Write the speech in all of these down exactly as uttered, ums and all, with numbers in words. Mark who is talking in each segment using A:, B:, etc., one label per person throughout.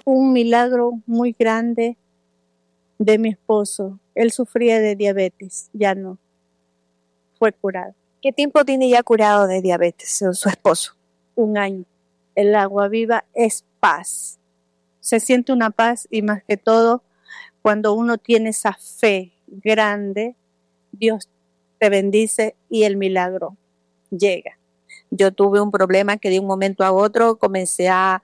A: un milagro muy grande de mi esposo. Él sufría de diabetes, ya no, fue curado.
B: ¿Qué tiempo tiene ya curado de diabetes su, su esposo?
A: Un año. El agua viva es paz. Se siente una paz y más que todo, cuando uno tiene esa fe grande, Dios te bendice y el milagro llega. Yo tuve un problema que de un momento a otro comencé a,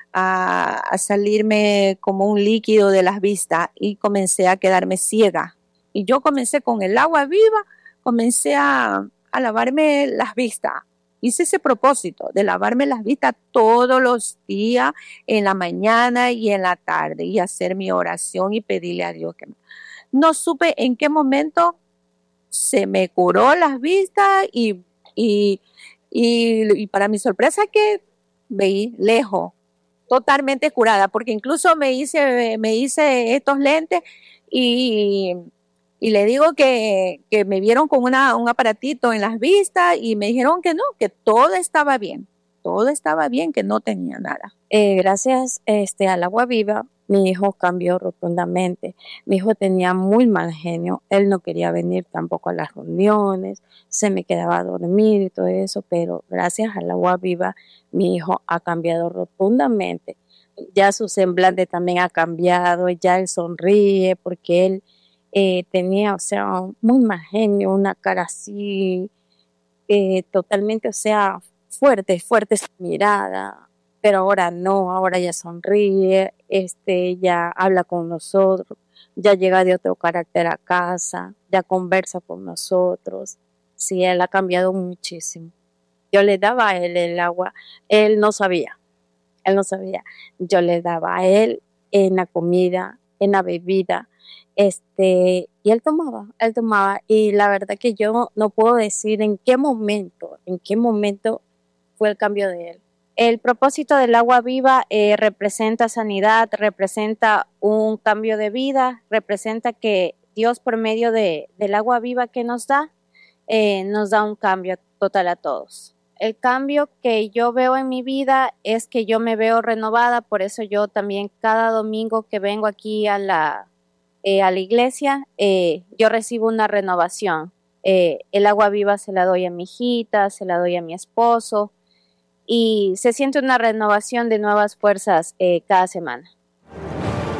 A: a, a salirme como un líquido de las vistas y comencé a quedarme ciega. Y yo comencé con el agua viva, comencé a, a lavarme las vistas. Hice ese propósito de lavarme las vistas todos los días, en la mañana y en la tarde, y hacer mi oración y pedirle a Dios que me... No supe en qué momento se me curó las vistas y, y, y, y para mi sorpresa que veí lejos, totalmente curada, porque incluso me hice, me hice estos lentes y, y le digo que, que me vieron con una, un aparatito en las vistas y me dijeron que no, que todo estaba bien, todo estaba bien, que no tenía nada.
C: Eh, gracias este, al agua viva, mi hijo cambió rotundamente. Mi hijo tenía muy mal genio, él no quería venir tampoco a las reuniones, se me quedaba a dormir y todo eso, pero gracias al agua viva, mi hijo ha cambiado rotundamente. Ya su semblante también ha cambiado, ya él sonríe porque él eh, tenía, o sea, muy mal genio, una cara así, eh, totalmente, o sea, fuerte, fuerte su mirada, pero ahora no, ahora ya sonríe, este, ya habla con nosotros, ya llega de otro carácter a casa, ya conversa con nosotros. Sí, él ha cambiado muchísimo. Yo le daba a él el agua, él no sabía, él no sabía. Yo le daba a él en la comida, en la bebida, este, y él tomaba, él tomaba, y la verdad que yo no puedo decir en qué momento, en qué momento fue el cambio de él.
B: El propósito del agua viva eh, representa sanidad, representa un cambio de vida, representa que Dios por medio de, del agua viva que nos da, eh, nos da un cambio total a todos. El cambio que yo veo en mi vida es que yo me veo renovada, por eso yo también cada domingo que vengo aquí a la, eh, a la iglesia, eh, yo recibo una renovación. Eh, el agua viva se la doy a mi hijita, se la doy a mi esposo, y se siente una renovación de nuevas fuerzas eh, cada semana.